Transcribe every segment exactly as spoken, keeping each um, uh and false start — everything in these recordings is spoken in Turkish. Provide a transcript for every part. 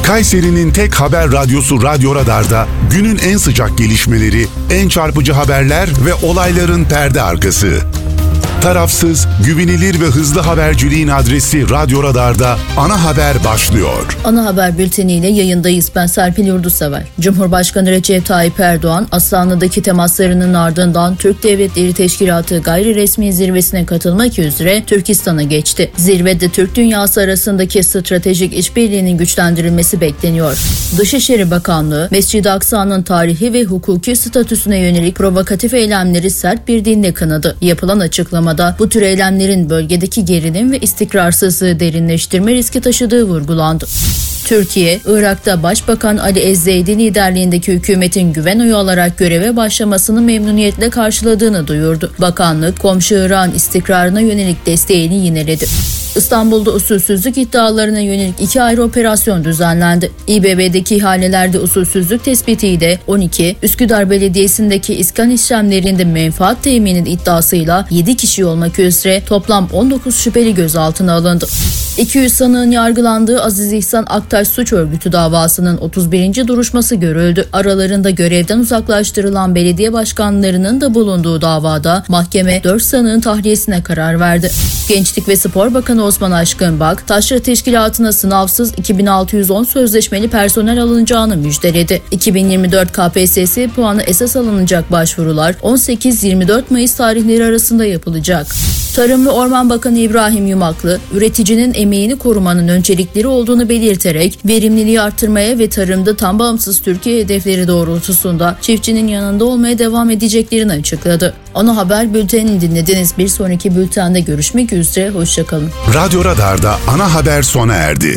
Kayseri'nin tek haber radyosu Radyo Radar'da günün en sıcak gelişmeleri, en çarpıcı haberler ve olayların perde arkası. Tarafsız, güvenilir ve hızlı haberciliğin adresi Radyo Radar'da Ana Haber başlıyor. Ana Haber bülteniyle yayındayız. Ben Serpil Yurdusever. Cumhurbaşkanı Recep Tayyip Erdoğan, Aslanlı'daki temaslarının ardından Türk Devletleri Teşkilatı gayri resmi zirvesine katılmak üzere Türkistan'a geçti. Zirvede Türk dünyası arasındaki stratejik işbirliğinin güçlendirilmesi bekleniyor. Dışişleri Bakanlığı, Mescid-i Aksa'nın tarihi ve hukuki statüsüne yönelik provokatif eylemleri sert bir dille kınadı. Yapılan açıklamada bu tür eylemlerin bölgedeki gerilim ve istikrarsızlığı derinleştirme riski taşıdığı vurgulandı. Türkiye, Irak'ta Başbakan Ali Ezzeydi liderliğindeki hükümetin güven oyu alarak göreve başlamasını memnuniyetle karşıladığını duyurdu. Bakanlık, komşu Irak'ın istikrarına yönelik desteğini yineledi. İstanbul'da usulsüzlük iddialarına yönelik iki ayrı operasyon düzenlendi. İBB'deki ihalelerde usulsüzlük tespitiyle on iki, Üsküdar Belediyesi'ndeki iskan işlemlerinde menfaat teminin iddiasıyla yedi kişi olmak üzere toplam on dokuz şüpheli gözaltına alındı. iki yüz sanığın yargılandığı Aziz İhsan Aktaş suç örgütü davasının otuz birinci duruşması görüldü. Aralarında görevden uzaklaştırılan belediye başkanlarının da bulunduğu davada mahkeme dört sanığın tahliyesine karar verdi. Gençlik ve Spor Bakanı Osman Aşkınbak, Taşra Teşkilatı'na sınavsız iki bin altı yüz on sözleşmeli personel alınacağını müjdeledi. iki bin yirmi dört K P S S puanı esas alınacak başvurular on sekiz yirmi dört Mayıs tarihleri arasında yapılacak. Tarım ve Orman Bakanı İbrahim Yumaklı, üreticinin emeğini korumanın öncelikleri olduğunu belirterek verimliliği artırmaya ve tarımda tam bağımsız Türkiye hedefleri doğrultusunda çiftçinin yanında olmaya devam edeceklerini açıkladı. Ana Haber bültenini dinlediniz. Bir sonraki bültende görüşmek üzere. Hoşçakalın. Radyo Radar'da Ana Haber sona erdi.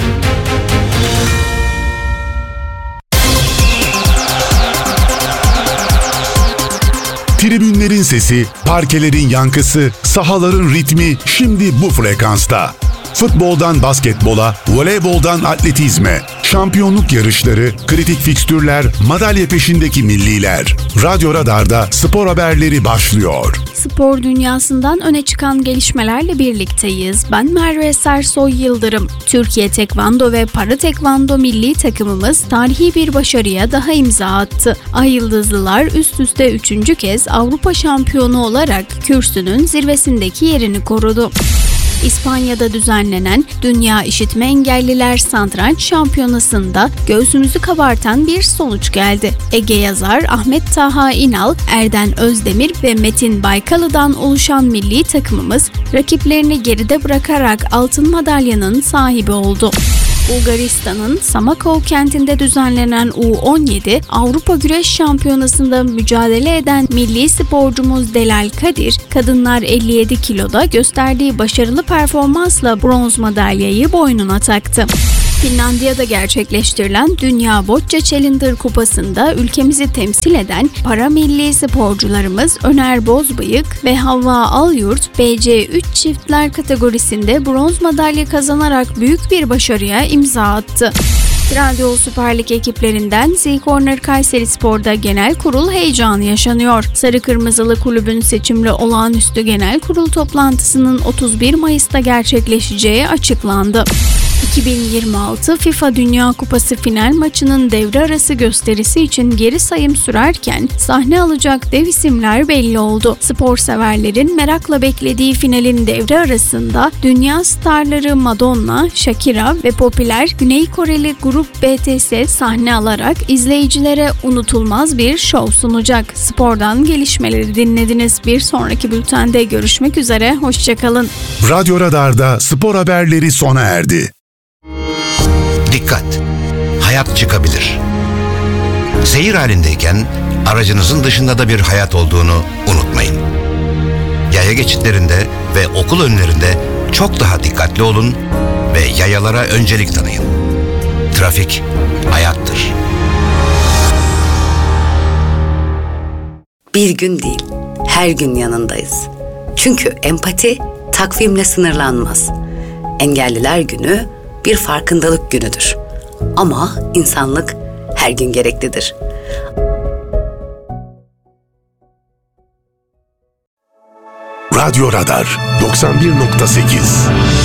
Tribünlerin sesi, parkelerin yankısı, sahaların ritmi şimdi bu frekansta. Futboldan basketbola, voleyboldan atletizme, şampiyonluk yarışları, kritik fikstürler, madalya peşindeki milliler. Radyo Radar'da spor haberleri başlıyor. Spor dünyasından öne çıkan gelişmelerle birlikteyiz. Ben Merve Sersoy Yıldırım. Türkiye Tekvando ve Para Tekvando milli takımımız tarihi bir başarıya daha imza attı. Ay Yıldızlılar üst üste üçüncü kez Avrupa şampiyonu olarak kürsünün zirvesindeki yerini korudu. İspanya'da düzenlenen Dünya İşitme Engelliler Satranç Şampiyonası'nda göğsümüzü kabartan bir sonuç geldi. Ege yazar Ahmet Taha İnal, Erden Özdemir ve Metin Baykalı'dan oluşan milli takımımız rakiplerini geride bırakarak altın madalyanın sahibi oldu. Bulgaristan'ın Samakov kentinde düzenlenen U on yedi Avrupa Güreş Şampiyonası'nda mücadele eden milli sporcumuz Delal Kadir, kadınlar elli yedi kiloda gösterdiği başarılı performansla bronz madalyayı boynuna taktı. Finlandiya'da gerçekleştirilen Dünya Bocce Challenger Kupası'nda ülkemizi temsil eden para milli sporcularımız Öner Bozbıyık ve Havva Alyurt, B C üç çiftler kategorisinde bronz madalya kazanarak büyük bir başarıya imza attı. Trendyol Süper Lig ekiplerinden Z-Corner Kayserispor'da genel kurul heyecanı yaşanıyor. Sarı Kırmızılı kulübün seçimli olağanüstü genel kurul toplantısının otuz bir Mayıs'ta gerçekleşeceği açıklandı. iki bin yirmi altı FIFA Dünya Kupası final maçının devre arası gösterisi için geri sayım sürerken sahne alacak dev isimler belli oldu. Spor severlerin merakla beklediği finalin devre arasında dünya starları Madonna, Shakira ve popüler Güney Koreli grup B T S sahne alarak izleyicilere unutulmaz bir şov sunacak. Spordan gelişmeleri dinlediniz. Bir sonraki bültende görüşmek üzere. Hoşçakalın. Radyo Radar'da spor haberleri sona erdi. Dikkat! Hayat çıkabilir. Seyir halindeyken aracınızın dışında da bir hayat olduğunu unutmayın. Yaya geçitlerinde ve okul önlerinde çok daha dikkatli olun ve yayalara öncelik tanıyın. Trafik hayattır. Bir gün değil, her gün yanındayız. Çünkü empati takvimle sınırlanmaz. Engelliler Günü bir farkındalık günüdür. Ama insanlık her gün gereklidir. Radyo Radar doksan bir nokta sekiz